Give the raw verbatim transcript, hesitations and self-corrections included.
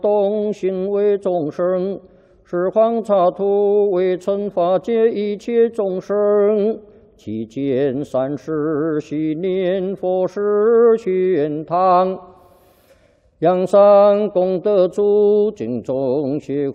动心为众生，十方刹土为惩罚界一切众生。其间三世悉念佛事宣堂，扬善功德主，敬众协